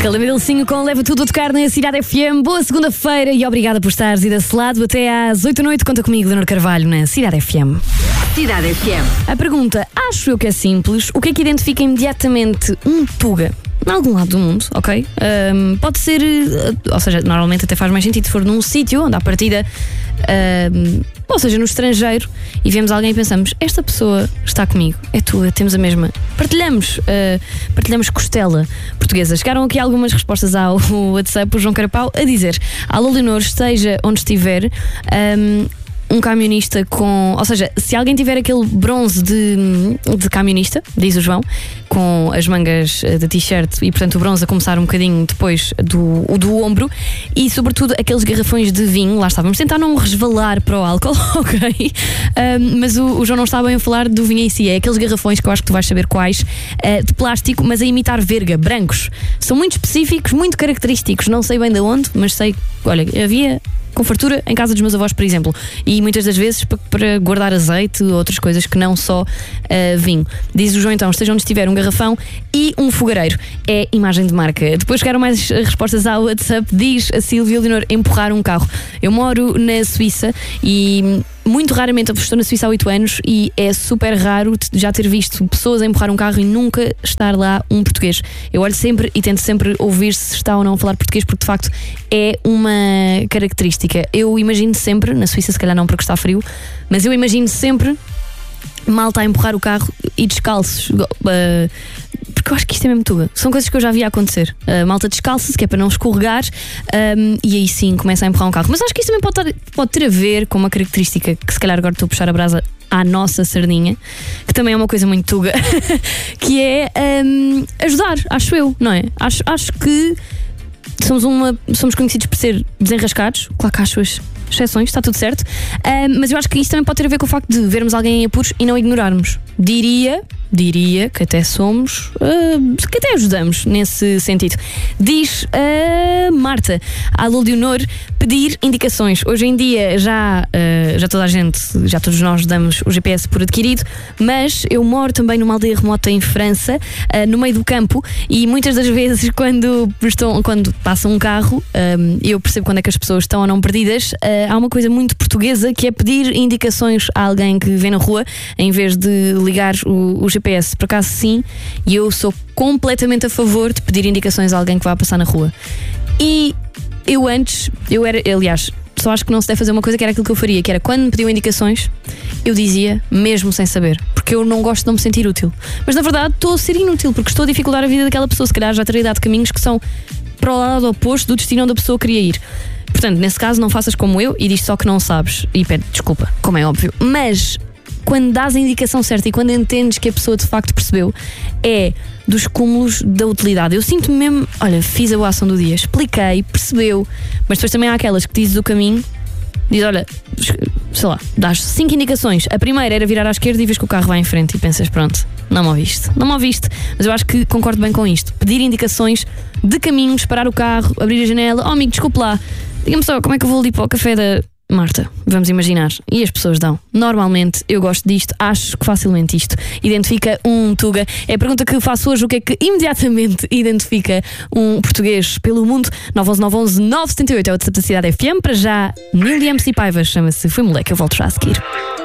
Calamidalcinho com Leva Tudo a Tocar na Cidade FM. Boa segunda-feira e obrigada por estares e desse lado. Até às 8 da noite conta comigo, Leonor Carvalho, na Cidade FM. Cidade FM. A pergunta, acho eu que é simples. O que é que identifica imediatamente um Tuga? Em algum lado do mundo, ok? Pode ser, ou seja, normalmente até faz mais sentido se for num sítio onde à partida, ou seja, no estrangeiro, e vemos alguém e pensamos, esta pessoa está comigo, é tua, temos a mesma. Partilhamos costela portuguesa. Chegaram aqui algumas respostas ao WhatsApp, o João Carapau a dizer: alô Leonor, esteja onde estiver, um camionista com... Ou seja, se alguém tiver aquele bronze de camionista, diz o João, com as mangas da t-shirt e, portanto, o bronze a começar um bocadinho depois do ombro, e, sobretudo, aqueles garrafões de vinho, lá estávamos, tentar não resvalar para o álcool, ok? Mas o João não está bem a falar do vinho em si, é aqueles garrafões que eu acho que tu vais saber quais, de plástico, mas a imitar verga, brancos. São muito específicos, muito característicos, não sei bem de onde, mas sei, olha, havia... com fartura em casa dos meus avós, por exemplo, e muitas das vezes para guardar azeite ou outras coisas que não só vinho. Diz o João então, esteja onde estiver, um garrafão e um fogareiro. É imagem de marca. Depois chegaram mais respostas ao WhatsApp. Diz a Silvia: Leonor, empurrar um carro. Eu moro na Suíça e muito raramente, eu estou na Suíça há 8 anos e é super raro já ter visto pessoas a empurrar um carro e nunca estar lá um português. Eu olho sempre e tento sempre ouvir se está ou não a falar português, porque de facto é uma característica. Eu imagino sempre, na Suíça se calhar não porque está frio, mas eu imagino sempre malta a empurrar o carro e descalços, porque eu acho que isto é mesmo tuga. São coisas que eu já vi acontecer. Malta descalça-se, que é para não escorregar, e aí sim começa a empurrar um carro. Mas acho que isso também pode ter a ver com uma característica que se calhar agora estou a puxar a brasa à nossa sardinha, que também é uma coisa muito tuga, que é ajudar, acho eu, não é? Acho que somos conhecidos por ser desenrascados. Claro que há as suas exceções, está tudo certo, mas eu acho que isso também pode ter a ver com o facto de vermos alguém em apuros e não ignorarmos. Diria que até somos, que até ajudamos nesse sentido. Diz a Marta: alô Leonor, pedir indicações. Hoje em dia já todos nós damos o GPS por adquirido, mas eu moro também numa aldeia remota em França, no meio do campo, e muitas das vezes quando passa um carro, eu percebo quando é que as pessoas estão ou não perdidas. Há uma coisa muito portuguesa que é pedir indicações a alguém que vê na rua, em vez de ligar o GPS. Por acaso sim, e eu sou completamente a favor de pedir indicações a alguém que vá passar na rua. E aliás, só acho que não se deve fazer uma coisa que era aquilo que eu faria, que era quando me pediam indicações, eu dizia, mesmo sem saber, porque eu não gosto de não me sentir útil. Mas na verdade estou a ser inútil, porque estou a dificultar a vida daquela pessoa. Se calhar já teria dado caminhos que são para o lado oposto do destino onde a pessoa queria ir. Portanto, nesse caso não faças como eu e diz só que não sabes e pede desculpa, como é óbvio. Mas quando dás a indicação certa e quando entendes que a pessoa de facto percebeu, é dos cúmulos da utilidade. Eu sinto-me mesmo, olha, fiz a boa ação do dia, expliquei, percebeu, mas depois também há aquelas que dizes o caminho, diz, olha, sei lá, dás 5 indicações. A primeira era virar à esquerda e vês que o carro vai em frente e pensas, pronto, não me ouviste. Mas eu acho que concordo bem com isto. Pedir indicações de caminhos, parar o carro, abrir a janela. Oh amigo, desculpe lá, diga-me só como é que eu vou ali para o café da Marta, vamos imaginar. E as pessoas dão. Normalmente eu gosto disto, acho que facilmente isto identifica um tuga. É a pergunta que faço hoje: o que é que imediatamente identifica um português pelo mundo? 911-911-978 é o WhatsApp da Cidade FM. Para já, Nilde MC Paiva, chama-se Fui Moleque. Eu volto já a seguir.